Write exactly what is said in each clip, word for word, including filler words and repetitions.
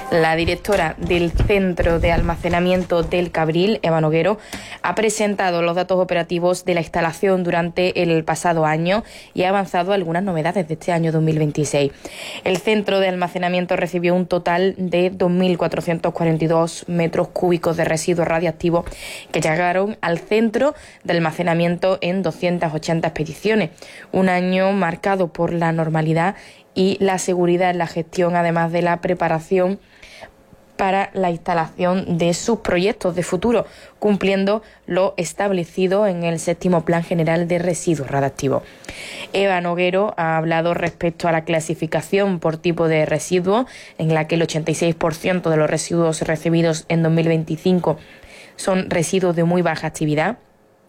La directora del Centro de Almacenamiento del Cabril, Eva Noguero, ha presentado los datos operativos de la instalación durante el pasado año y ha avanzado algunas novedades de este año dos mil veintiséis. El centro de almacenamiento recibió un total de dos mil cuatrocientos cuarenta y dos metros cúbicos de residuos radiactivos que llegaron al centro de almacenamiento en doscientas ochenta expediciones. Un año marcado por la normalidad y la seguridad en la gestión, además de la preparación para la instalación de sus proyectos de futuro, cumpliendo lo establecido en el séptimo Plan General de Residuos Radiactivos. Eva Noguero ha hablado respecto a la clasificación por tipo de residuos, en la que el ochenta y seis por ciento de los residuos recibidos en dos mil veinticinco son residuos de muy baja actividad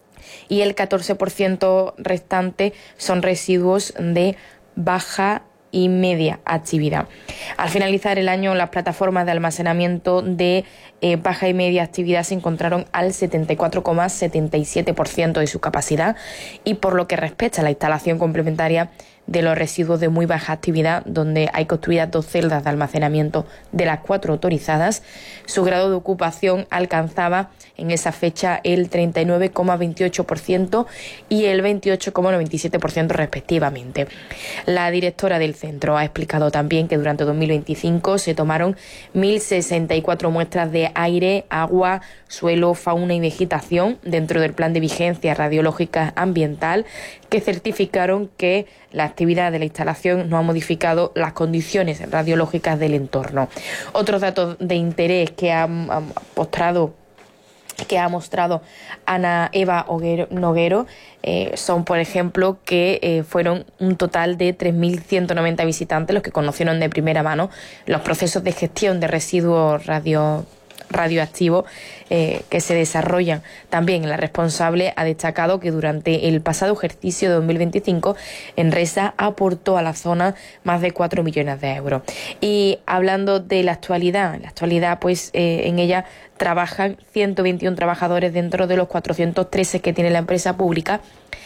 y el catorce por ciento restante son residuos de baja y media actividad. Al finalizar el año, las plataformas de almacenamiento de eh, baja y media actividad se encontraron al setenta y cuatro coma setenta y siete por ciento de su capacidad, y por lo que respecta a la instalación complementaria de los residuos de muy baja actividad, donde hay construidas dos celdas de almacenamiento de las cuatro autorizadas, su grado de ocupación alcanzaba en esa fecha el treinta y nueve coma veintiocho por ciento y el veintiocho coma noventa y siete por ciento respectivamente. La directora del centro ha explicado también que durante dos mil veinticinco se tomaron mil sesenta y cuatro muestras de aire, agua, suelo, fauna y vegetación dentro del plan de vigencia radiológica ambiental, que certificaron que la actividad de la instalación no ha modificado las condiciones radiológicas del entorno. Otros datos de interés que han, han mostrado que ha mostrado Ana Eva Noguero eh, son, por ejemplo, que eh, fueron un total de tres mil ciento noventa visitantes los que conocieron de primera mano los procesos de gestión de residuos radio radioactivos eh, que se desarrollan. También la responsable ha destacado que durante el pasado ejercicio de dos mil veinticinco Enresa aportó a la zona más de cuatro millones de euros. Y hablando de la actualidad, en la actualidad pues eh, en ella trabajan ciento veintiuno trabajadores dentro de los cuatrocientos trece que tiene la empresa pública,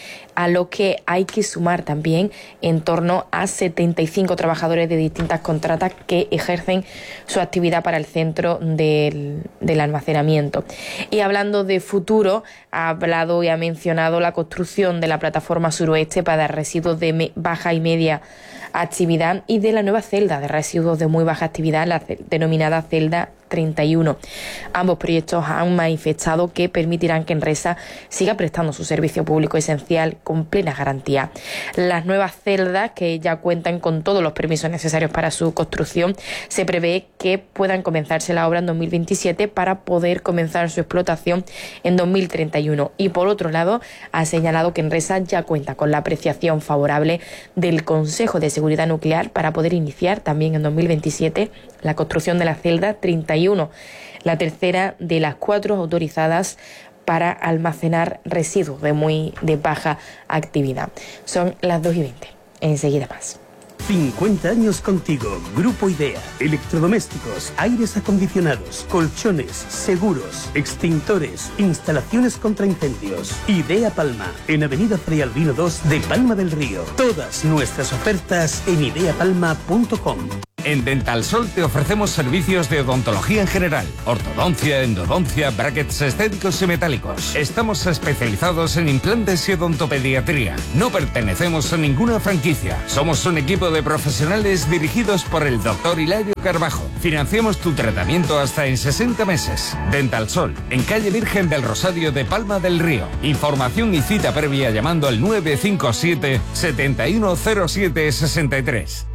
a lo que hay que sumar también en torno a setenta y cinco trabajadores de distintas contratas que ejercen su actividad para el centro del, del almacenamiento. Y hablando de futuro, ha hablado y ha mencionado la construcción de la plataforma suroeste para residuos de baja y media actividad y de la nueva celda de residuos de muy baja actividad, la denominada celda treinta y uno. Ambos proyectos han manifestado que permitirán que Enresa siga prestando su servicio público esencial con plena garantía. Las nuevas celdas, que ya cuentan con todos los permisos necesarios para su construcción, se prevé que puedan comenzarse la obra en dos mil veintisiete para poder comenzar su explotación en dos mil treinta y uno. Y por otro lado, ha señalado que Enresa ya cuenta con la apreciación favorable del Consejo de Seguridad Nuclear para poder iniciar también en dos mil veintisiete la construcción de la celda treinta y uno, la tercera de las cuatro autorizadas para almacenar residuos de muy de baja actividad. Son las dos y veinte. Enseguida más. cincuenta años contigo. Grupo IDEA. Electrodomésticos, aires acondicionados, colchones, seguros, extintores, instalaciones contra incendios. IDEA Palma, en Avenida Fray Albino dos de Palma del Río. Todas nuestras ofertas en idea palma punto com. En Dental Sol te ofrecemos servicios de odontología en general, ortodoncia, endodoncia, brackets estéticos y metálicos. Estamos especializados en implantes y odontopediatría. No pertenecemos a ninguna franquicia. Somos un equipo de profesionales dirigidos por el doctor Hilario Carbajo. Financiamos tu tratamiento hasta en sesenta meses. Dental Sol, en calle Virgen del Rosario de Palma del Río. Información y cita previa llamando al nueve cinco siete, siete uno cero siete seis tres.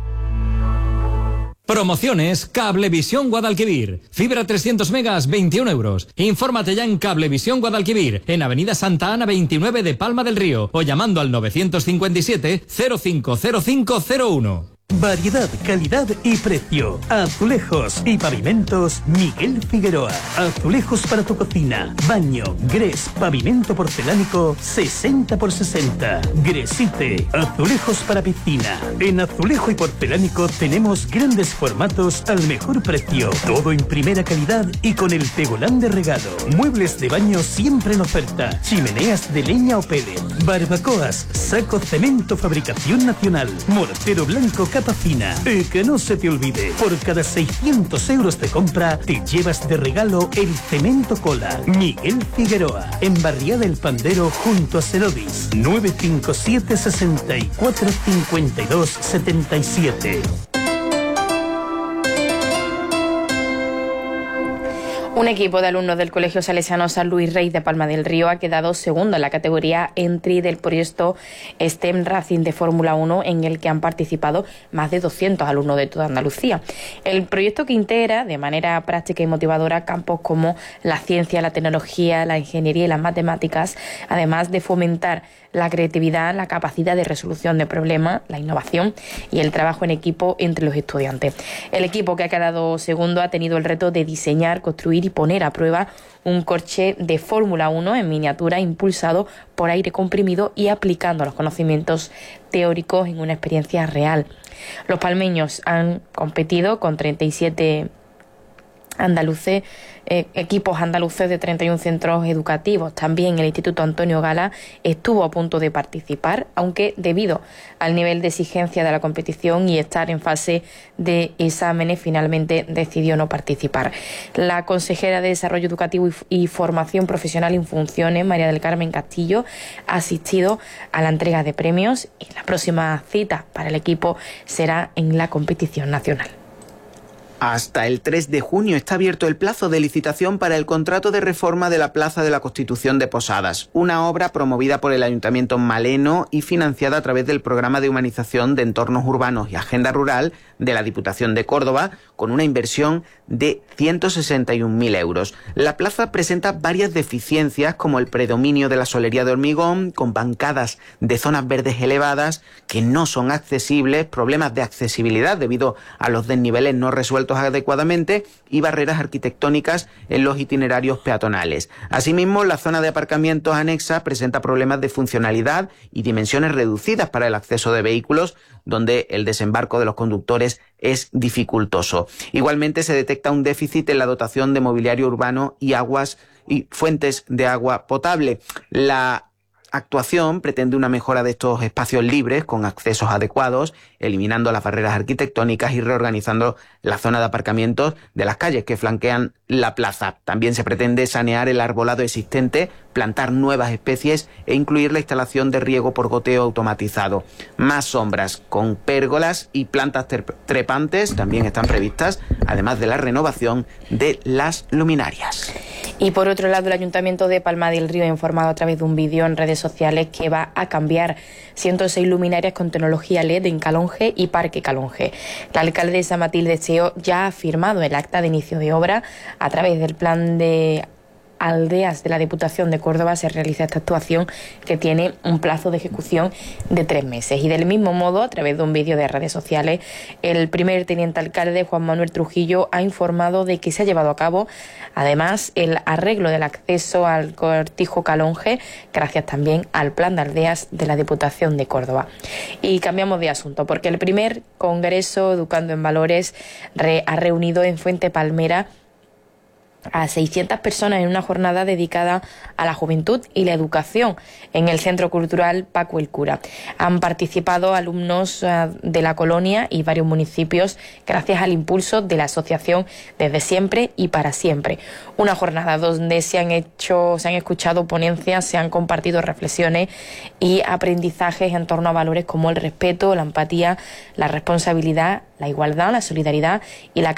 Promociones Cablevisión Guadalquivir. Fibra trescientos megas, veintiún euros. Infórmate ya en Cablevisión Guadalquivir, en Avenida Santa Ana veintinueve de Palma del Río, o llamando al novecientos cincuenta y siete, cero cinco cero cinco cero uno. Variedad, calidad y precio. Azulejos y pavimentos Miguel Figueroa. Azulejos para tu cocina, baño, gres, pavimento porcelánico sesenta por sesenta. Gresite, azulejos para piscina. En azulejo y porcelánico tenemos grandes formatos al mejor precio. Todo en primera calidad y con el tegolán de regalo. Muebles de baño siempre en oferta. Chimeneas de leña o pellet. Barbacoas, saco cemento fabricación nacional. Mortero blanco capa fina. Y que no se te olvide, por cada seiscientos euros de compra te llevas de regalo el cemento cola Miguel Figueroa, en Barriada del Pandero junto a Cerodis. nueve cinco siete, seis cuatro, cinco dos, siete siete. Un equipo de alumnos del Colegio Salesiano San Luis Rey de Palma del Río ha quedado segundo en la categoría Entry del proyecto STEM Racing de Fórmula uno, en el que han participado más de doscientos alumnos de toda Andalucía. El proyecto, que integra de manera práctica y motivadora campos como la ciencia, la tecnología, la ingeniería y las matemáticas, además de fomentar la creatividad, la capacidad de resolución de problemas, la innovación y el trabajo en equipo entre los estudiantes. El equipo, que ha quedado segundo, ha tenido el reto de diseñar, construir y poner a prueba un coche de Fórmula uno en miniatura impulsado por aire comprimido y aplicando los conocimientos teóricos en una experiencia real. Los palmeños han competido con treinta y siete andaluces, eh, equipos andaluces de treinta y un centros educativos. También el Instituto Antonio Gala estuvo a punto de participar, aunque debido al nivel de exigencia de la competición y estar en fase de exámenes, finalmente decidió no participar. La consejera de Desarrollo Educativo y, y Formación Profesional en Funciones, María del Carmen Castillo, ha asistido a la entrega de premios, y la próxima cita para el equipo será en la competición nacional. Hasta el tres de junio está abierto el plazo de licitación para el contrato de reforma de la Plaza de la Constitución de Posadas, una obra promovida por el Ayuntamiento maleno y financiada a través del Programa de Humanización de Entornos Urbanos y Agenda Rural de la Diputación de Córdoba, con una inversión de ciento sesenta y un mil euros. La plaza presenta varias deficiencias, como el predominio de la solería de hormigón, con bancadas de zonas verdes elevadas que no son accesibles, problemas de accesibilidad debido a los desniveles no resueltos adecuadamente y barreras arquitectónicas en los itinerarios peatonales. Asimismo, la zona de aparcamientos anexa presenta problemas de funcionalidad y dimensiones reducidas para el acceso de vehículos, donde el desembarco de los conductores es dificultoso. Igualmente, se detecta un déficit en la dotación de mobiliario urbano y aguas y fuentes de agua potable. La actuación pretende una mejora de estos espacios libres con accesos adecuados, eliminando las barreras arquitectónicas y reorganizando la zona de aparcamientos de las calles que flanquean la plaza. También se pretende sanear el arbolado existente, plantar nuevas especies e incluir la instalación de riego por goteo automatizado. Más sombras con pérgolas y plantas trepantes también están previstas, además de la renovación de las luminarias. Y por otro lado, el Ayuntamiento de Palma del Río ha informado a través de un vídeo en redes sociales que va a cambiar ciento seis luminarias con tecnología L E D en Calonge y Parque Calonge. La alcaldesa Matilde Cheo ya ha firmado el acta de inicio de obra. A través del plan de aldeas de la Diputación de Córdoba se realiza esta actuación, que tiene un plazo de ejecución de tres meses. Y del mismo modo, a través de un vídeo de redes sociales, el primer teniente alcalde, Juan Manuel Trujillo, ha informado de que se ha llevado a cabo, además, el arreglo del acceso al Cortijo Calonge, gracias también al plan de aldeas de la Diputación de Córdoba. Y cambiamos de asunto, porque el primer Congreso Educando en Valores re- ha reunido en Fuente Palmera a seiscientas personas en una jornada dedicada a la juventud y la educación en el Centro Cultural Paco el Cura. Han participado alumnos uh, de la colonia y varios municipios, gracias al impulso de la asociación Desde Siempre y Para Siempre. Una jornada donde se han hecho, se han escuchado ponencias, se han compartido reflexiones y aprendizajes en torno a valores como el respeto, la empatía, la responsabilidad, la igualdad, la solidaridad y la